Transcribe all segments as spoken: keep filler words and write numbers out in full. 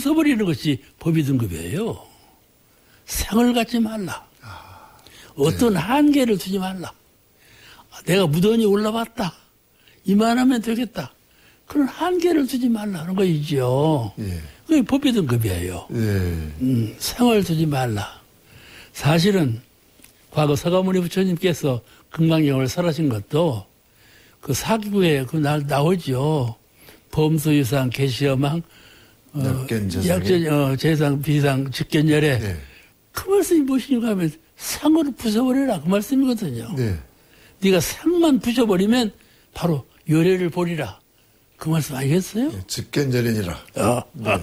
부숴버리는 것이 법의 등급이에요. 상을 갖지 말라. 아, 어떤 네. 한계를 두지 말라. 내가 무던히 올라왔다. 이만하면 되겠다. 그런 한계를 두지 말라는 거이죠. 예. 그게 법의 등급이에요. 예. 음, 상을 두지 말라. 사실은 과거 서가모니 부처님께서 금강경을 설하신 것도 그 사기구에 그 나, 나오죠. 범수유상, 개시여망, 어, 약견재상이? 약견, 어, 재상, 비상, 직견열애. 예. 그 말씀이 무엇인가 하면 상을 부숴버려라. 그 말씀이거든요. 네. 네가 상만 부숴버리면 바로 열애를 보리라. 그 말씀 아니겠어요? 예, 직견절인이라. 어. 네.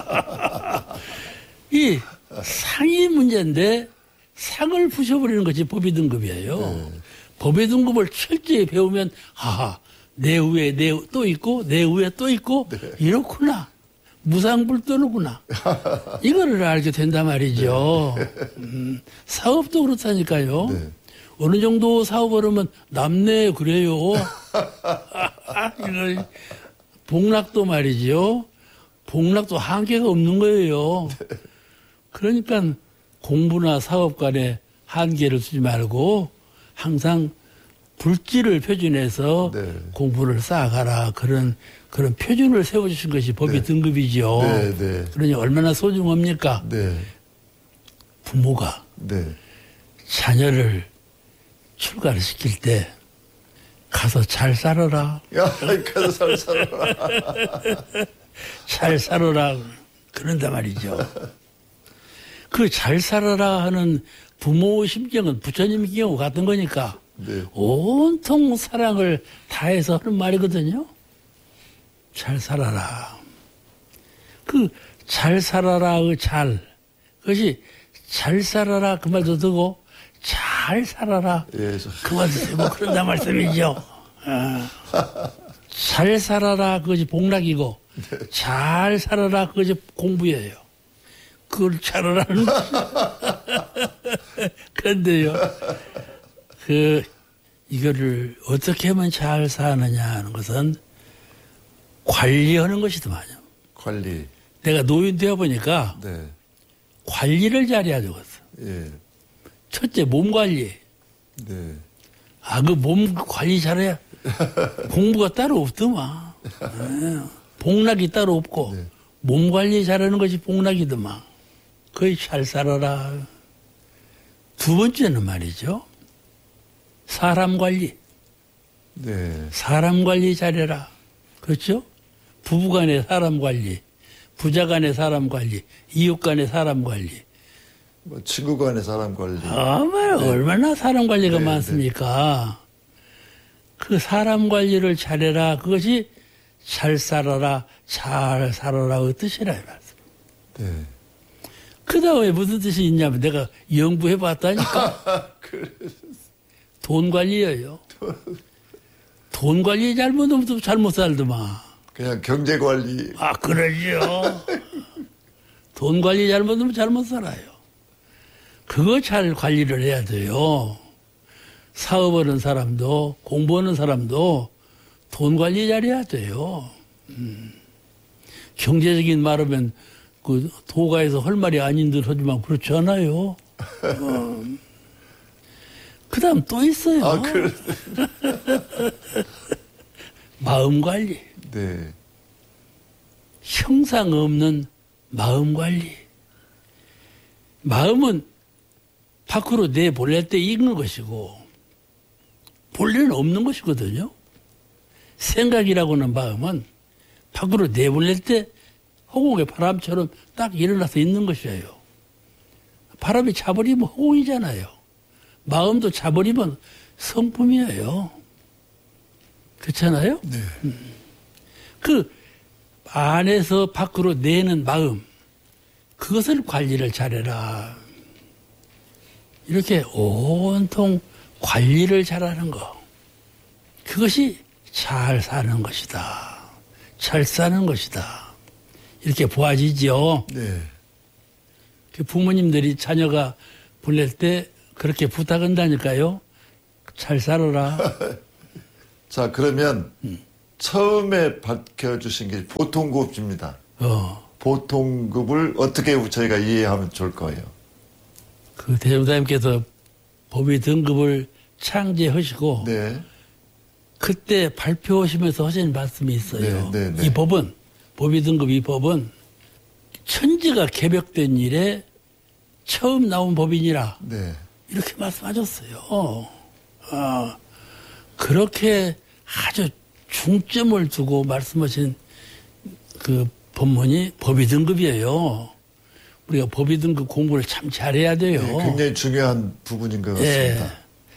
이 상이 문제인데 상을 부숴버리는 것이 법의 등급이에요. 네. 법의 등급을 철저히 배우면 하하 내 위에 내 또 있고 내 위에 또 있고 네. 이렇구나. 무상불도는구나. 이거를 알게 된단 말이죠. 음, 사업도 그렇다니까요. 네. 어느 정도 사업을 하면 남네 그래요. 이거 복락도 말이죠. 복락도 한계가 없는 거예요. 그러니까 공부나 사업 간에 한계를 두지 말고 항상 불지를 표준해서 네. 공부를 쌓아가라. 그런, 그런 표준을 세워주신 것이 법의 네. 등급이죠. 네, 네. 그러니 얼마나 소중합니까? 네. 부모가 네. 자녀를 출가를 시킬 때 가서 잘 살아라. 야, 가서 잘 살아라. 잘 살아라. 그런단 말이죠. 그 잘 살아라 하는 부모의 심정은 부처님 경우 같은 거니까 네. 온통 사랑을 다해서 하는 말이거든요. 잘 살아라. 그 잘 살아라의 잘. 그것이 잘 살아라 그 말도 되고 잘 살아라 예, 저, 그 말도 되고 그런단 말씀이죠. 아. 잘 살아라 그것이 복락이고 잘 살아라 그것이 공부예요. 그걸 잘하라는 그런데요. 그 이거를 어떻게 하면 잘 사느냐 하는 것은 관리하는 것이더만요. 관리. 내가 노인 되어 보니까 네. 관리를 잘해야 되겠어. 예. 첫째 몸 관리. 네. 아, 그 몸 관리 잘해야 공부가 따로 없더만. 네. 복락이 따로 없고 네. 몸 관리 잘하는 것이 복락이더만. 거의 잘 살아라. 두 번째는 말이죠. 사람 관리. 네. 사람 관리 잘해라. 그렇죠? 부부 간의 사람 관리, 부자 간의 사람 관리, 이웃 간의 사람 관리. 뭐 친구 간의 사람 관리. 아마 네. 얼마나 사람 관리가 네, 많습니까? 네. 그 사람 관리를 잘해라. 그것이 잘 살아라, 잘 살아라의 뜻이라 이 말씀. 네. 그 다음에 무슨 뜻이 있냐면 내가 연구해 봤다니까. 돈 관리예요. 돈 관리 잘못하면 잘못 살더만. 그냥 경제 관리. 아, 그러죠. 돈 관리 잘못하면 잘못 살아요. 그거 잘 관리를 해야 돼요. 사업하는 사람도 공부하는 사람도 돈 관리 잘해야 돼요. 음. 경제적인 말하면 그 도가에서 할 말이 아닌 듯 하지만 그렇지 않아요. 어. 그 다음 또 있어요. 아, 그래. 마음 관리. 네. 형상 없는 마음 관리. 마음은 밖으로 내보낼 때 있는 것이고 본래는 없는 것이거든요. 생각이라고는 마음은 밖으로 내보낼 때 허공의 바람처럼 딱 일어나서 있는 것이에요. 바람이 차버리면 허공이잖아요. 마음도 차버리면 성품이에요. 그렇잖아요? 네. 음. 그 안에서 밖으로 내는 마음, 그것을 관리를 잘해라. 이렇게 온통 관리를 잘하는 거. 그것이 잘 사는 것이다. 잘 사는 것이다. 이렇게 보아지죠. 네. 그 부모님들이 자녀가 보낼 때 그렇게 부탁한다니까요. 잘 살아라. 자, 그러면 음. 처음에 밝혀주신 게 보통구업지입니다. 어. 보통급을 어떻게 저희가 이해하면 좋을 거예요? 그 대종사님께서 법의 등급을 창제하시고 네. 그때 발표하시면서 하신 말씀이 있어요. 네, 네, 네. 이 법은 법의 등급 이 법은 천지가 개벽된 일에 처음 나온 법이니라. 네. 이렇게 말씀하셨어요. 어, 그렇게 아주 중점을 두고 말씀하신 그 법문이 법의 등급이에요. 우리가 법의 등급 공부를 참 잘해야 돼요. 네, 굉장히 중요한 부분인 것 같습니다. 예.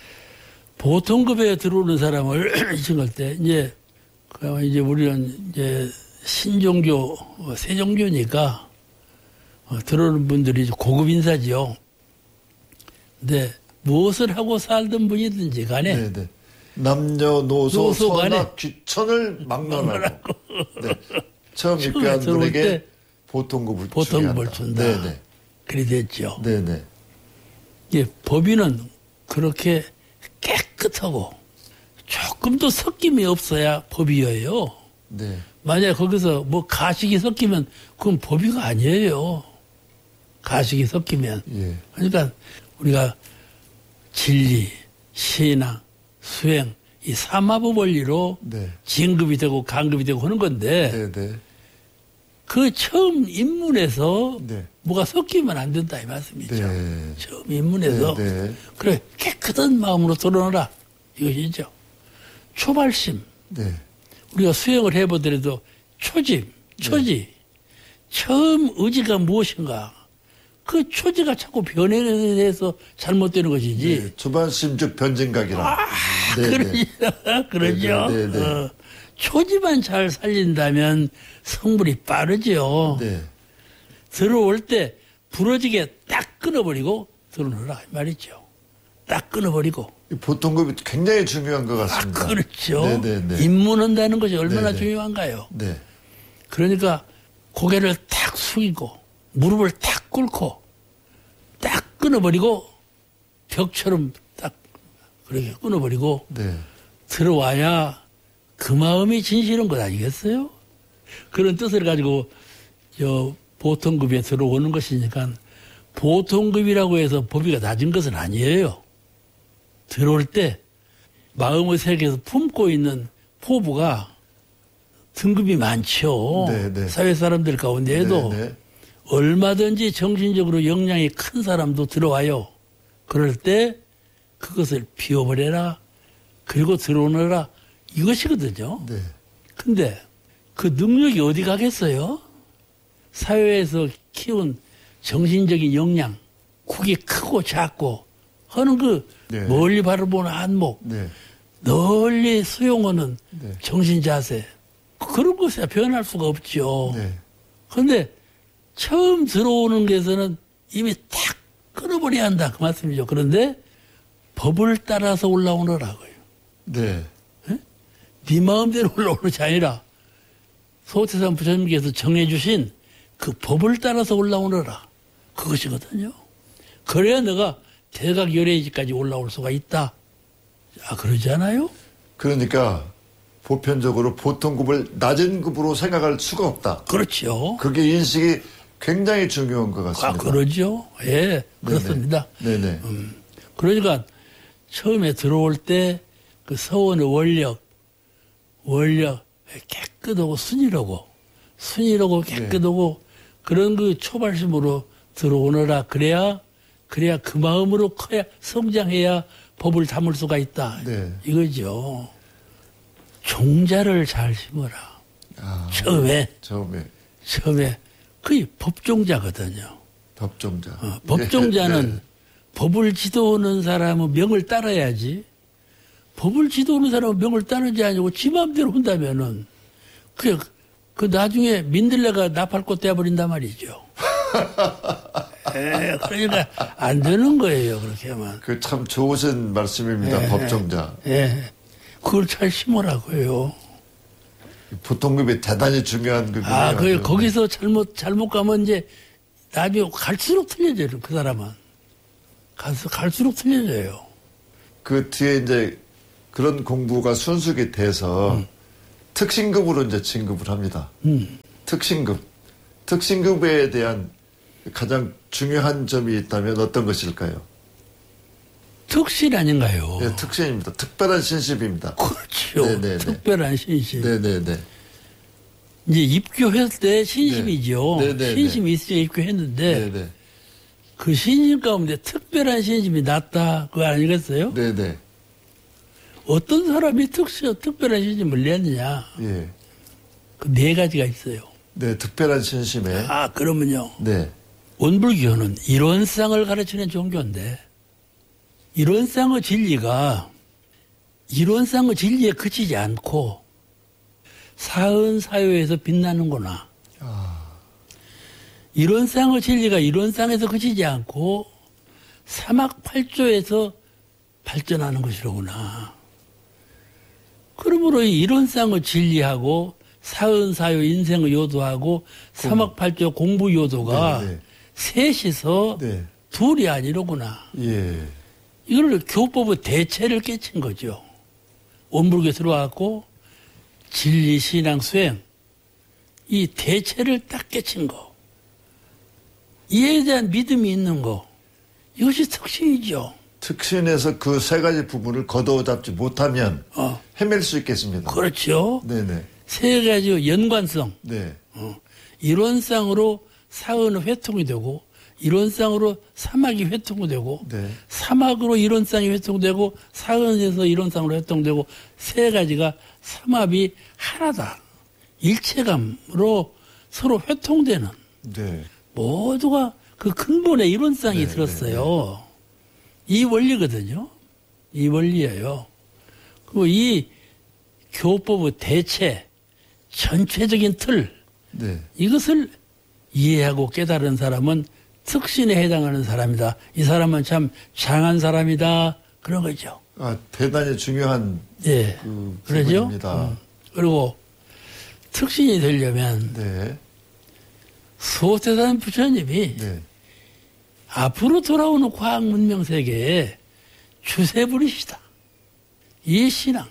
보통급에 들어오는 사람을 이청할 때 이제 그 이제 우리는 이제 신종교 세종교니까 어, 들어오는 분들이 고급 인사지요. 근데 무엇을 하고 살던 분이든지 간에 네, 네. 남녀노소 노소 간에 소나 귀천을 막론하고 네. 처음 처음에 입교한 들어올 분에게 때 보통급을 보통급을 준다. 네, 네. 그리 됐죠. 네, 네. 예, 법인은 그렇게 깨끗하고 조금도 섞임이 없어야 법이에요. 네. 만약에 거기서 뭐 가식이 섞이면 그건 법이가 아니에요. 가식이 섞이면. 예. 그러니까 우리가 진리, 신앙, 수행 이 삼합의 원리로 네. 진급이 되고 간급이 되고 하는 건데 네, 네. 그 처음 입문에서 네. 뭐가 섞이면 안 된다 이 말씀이죠. 네. 처음 입문에서 네, 네. 그래 깨끗한 마음으로 드러내라 이것이죠. 초발심. 네. 우리가 수행을 해보더라도 초집, 초지. 네. 처음 의지가 무엇인가. 그 초지가 자꾸 변해서 잘못되는 것이지. 네. 초반심즉 변진각이라. 아, 네, 그러죠. 네. 그러죠. 네, 네, 네. 어, 초지만 잘 살린다면 성불이 빠르죠. 네. 들어올 때 부러지게 딱 끊어버리고 들어오라 말이죠. 딱 끊어버리고. 보통급이 굉장히 중요한 것 같습니다. 아, 그렇죠. 네, 네, 네. 입문한다는 것이 얼마나 네, 네. 중요한가요? 네. 그러니까 고개를 탁 숙이고 무릎을 탁 꿇고 딱 끊어버리고 벽처럼 딱 그렇게 끊어버리고 네. 들어와야 그 마음이 진실한 것 아니겠어요? 그런 뜻을 가지고 저 보통급에 들어오는 것이니까 보통급이라고 해서 법위가 낮은 것은 아니에요. 들어올 때 마음의 세계에서 품고 있는 포부가 등급이 많죠. 네, 네. 사회 사람들 가운데에도 네, 네. 얼마든지 정신적으로 역량이 큰 사람도 들어와요. 그럴 때 그것을 비워버려라. 그리고 들어오너라. 이것이거든요. 네. 근데 그 능력이 어디 가겠어요? 사회에서 키운 정신적인 역량, 국이 크고 작고 하는 그 네. 멀리 바라보는 안목, 네. 널리 수용하는 네. 정신자세, 그런 것에 변할 수가 없죠. 네. 그런데 처음 들어오는 것에서는 이미 탁 끊어버려야 한다. 그 말씀이죠. 그런데 법을 따라서 올라오느라고요. 네. 네 마음대로 올라오는 것이 아니라 소태산 부처님께서 정해주신 그 법을 따라서 올라오느라 그것이거든요. 그래야 내가 대각 열애지까지 올라올 수가 있다. 아, 그러지 않아요? 그러니까 보편적으로 보통급을 낮은 급으로 생각할 수가 없다. 그렇죠. 그게 인식이 굉장히 중요한 것 아, 같습니다. 그러죠. 예, 그렇습니다. 네네. 음, 그러니까 처음에 들어올 때 그 서원의 원력, 원력 깨끗하고 순이라고, 순이라고 깨끗하고 네. 그런 그 초발심으로 들어오너라. 그래야, 그래야 그 마음으로 커야, 성장해야 법을 담을 수가 있다. 네. 이거죠. 종자를 잘 심어라. 아, 처음에. 처음에. 처음에. 그게 법종자거든요. 법종자. 어, 법종자는 네, 네. 법을 지도하는 사람은 명을 따라야지. 법을 지도하는 사람은 명을 따르지 아니고 지 마음대로 한다면은 그, 그 나중에 민들레가 나팔꽃 되어버린단 말이죠. 에, 그러니까 안 되는 거예요. 그렇게 하면. 그 참 좋으신 말씀입니다. 예, 법종자. 예. 그걸 잘 심으라고요. 보통급이 대단히 중요한 급이에요. 아, 그 거기서 잘못 잘못 가면 이제 나중에 갈수록 틀려져요. 그 사람은 갈수 갈수록 틀려져요. 그 뒤에 이제 그런 공부가 순수하게 돼서 음. 특신급으로 이제 진급을 합니다. 음. 특신급. 특신급에 대한 가장 중요한 점이 있다면 어떤 것일까요? 특신 아닌가요? 네, 특신입니다. 특별한 신심입니다. 그렇죠. 네네네. 특별한 신심. 네네네. 이제 입교했을 때 신심이죠. 네네네. 신심이 있으니까 입교했는데 네네. 그 신심 가운데 특별한 신심이 낫다 그거 아니겠어요? 네네. 어떤 사람이 특수, 특별한 신심을 냈느냐? 예. 그 네 가지가 있어요. 네, 특별한 신심에. 아, 그러면요. 네. 원불교는 이론상을 가르치는 종교인데, 이론상의 진리가 이론상의 진리에 그치지 않고 사은사요에서 빛나는구나. 아. 이론상의 진리가 이론상에서 그치지 않고 사막팔조에서 발전하는 것이로구나. 그러므로 이 이론상의 진리하고 사은사요 인생의 요도하고 사막팔조 공부 요도가 네, 네. 셋이서 네. 둘이 아니로구나. 예. 이걸 교법의 대체를 깨친 거죠. 원불교에 들어와갖고 진리, 신앙, 수행 이 대체를 딱 깨친 거. 이에 대한 믿음이 있는 거. 이것이 특신이죠. 특신에서 그 세 가지 부분을 거두어 잡지 못하면 어. 헤맬 수 있겠습니다. 그렇죠. 네네. 세 가지 연관성. 네. 어. 이론상으로 사은은 회통이 되고 이론상으로 사막이 회통이 되고 네. 사막으로 이론상이 회통되고 사은에서 이론상으로 회통되고 세 가지가 삼합이 하나다. 일체감으로 서로 회통되는 네. 모두가 그 근본의 이론상이 네, 들었어요. 네, 네. 이 원리거든요. 이 원리예요. 그리고 이 교법의 대체, 전체적인 틀, 네. 이것을 이해하고 깨달은 사람은 특신에 해당하는 사람이다. 이 사람은 참 장한 사람이다. 그런 거죠. 아, 대단히 중요한 예. 그 그러죠. 부분입니다. 음. 그리고 특신이 되려면 네. 소태산 부처님이 네. 앞으로 돌아오는 과학 문명 세계에 주세불이시다. 이 신앙.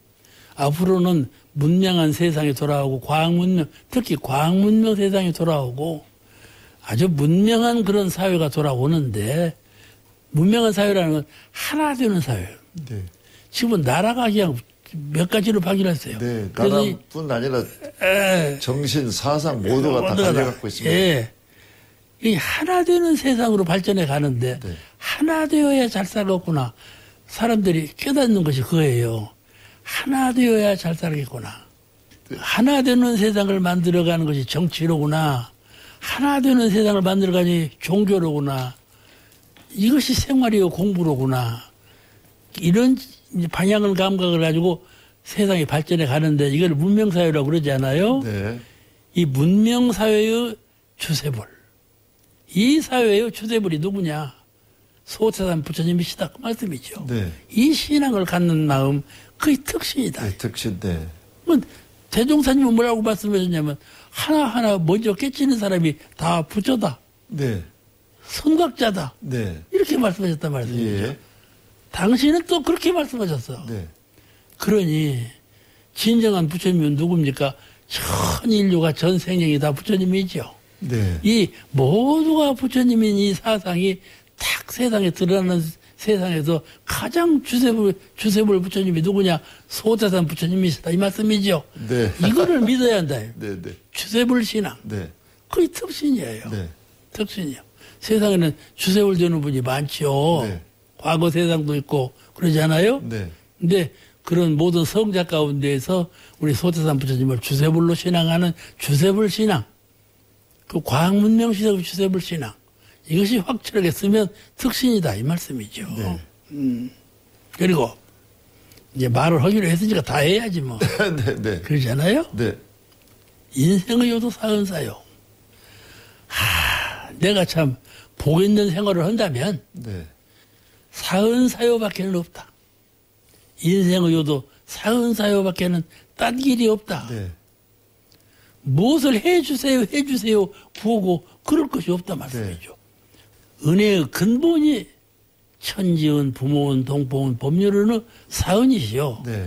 앞으로는 문명한 세상이 돌아오고 과학 문명, 특히 과학 문명 세상이 돌아오고 아주 문명한 그런 사회가 돌아오는데 문명한 사회라는 건 하나 되는 사회예요. 네. 지금은 나라가 그냥 몇 가지로 파견했어요. 네. 그래서 이- 나라뿐 아니라 에, 정신, 사상 모두가 다 모두가 다, 달려갖고 있습니다. 예. 이 하나 되는 세상으로 발전해 가는데 네. 하나 되어야 잘 살겠구나. 사람들이 깨닫는 것이 그거예요. 하나 되어야 잘 살겠구나. 하나 되는 세상을 만들어가는 것이 정치로구나. 하나 되는 세상을 만들어가니 종교로구나. 이것이 생활이요 공부로구나. 이런 방향을 감각을 가지고 세상이 발전해 가는데 이걸 문명사회라고 그러지 않아요? 네. 이 문명사회의 주세불. 이 사회의 주세불이 누구냐? 소태산 부처님이시다. 그 말씀이죠. 네. 이 신앙을 갖는 마음, 그의 특신이다. 네. 특신, 네. 뭐 대종사님은 뭐라고 말씀하셨냐면 하나하나 먼저 깨치는 사람이 다 부처다. 네. 선각자다. 네. 이렇게 말씀하셨단 말이죠. 예. 당신은 또 그렇게 말씀하셨어. 네. 그러니 진정한 부처님은 누굽니까? 전 인류가 전 생명이 다 부처님이죠. 네. 이 모두가 부처님인 이 사상이 탁 세상에 드러나는 세상에서 가장 주세불, 주세불 부처님이 누구냐? 소태산 부처님이시다. 이 말씀이죠. 네. 이거를 믿어야 한다. 네. 네. 주세불 신앙. 네. 그게 특신이에요. 네. 특신이요. 세상에는 주세불 되는 분이 많죠. 네. 과거 세상도 있고 그러지 않아요? 네. 근데 그런 모든 성자 가운데에서 우리 소태산 부처님을 주세불로 신앙하는 주세불 신앙, 그 과학문명 시대의 주세불 신앙, 이것이 확실하게 쓰면 특신이다 이 말씀이죠. 네. 음. 그리고 이제 말을 하기로 했으니까 다 해야지 뭐. 네. 네. 그러잖아요. 네. 인생의 요도 사은사요. 하, 내가 참 복 있는 생활을 한다면 네. 사은사요밖에는 없다. 인생의 요도 사은사요밖에는 딴 길이 없다. 네. 무엇을 해주세요, 해주세요, 구하고 그럴 것이 없다 말씀이죠. 네. 은혜의 근본이 천지은, 부모은, 동포은, 법률은 사은이시요. 네.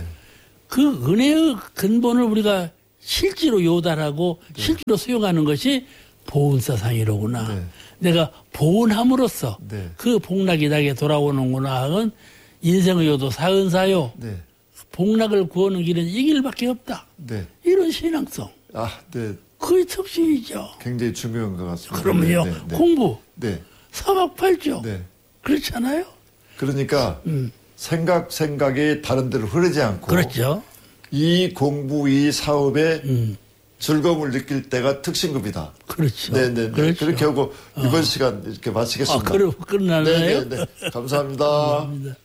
그 은혜의 근본을 우리가 실제로 요달하고 네. 실제로 수용하는 것이 보은사상이로구나. 네. 내가 보은함으로써 네. 그 복락이 나게 돌아오는구나 하는 인생의 요도 사은사요. 네. 복락을 구하는 길은 이 길밖에 없다. 네. 이런 신앙성. 아, 네. 그의 특징이죠. 굉장히 중요한 것 같습니다. 그러면요. 네, 네, 네. 공부. 네. 사막팔죠. 네. 그렇잖아요. 그러니까 음. 생각 생각이 다른 데로 흐르지 않고 그렇죠. 이 공부 이 사업에 음. 즐거움을 느낄 때가 특신급이다. 그렇죠. 네네. 그렇죠. 그렇게 하고 이번 시간 이렇게 마치겠습니다. 아, 그럼 끝나나요? 네네네. 감사합니다. 감사합니다.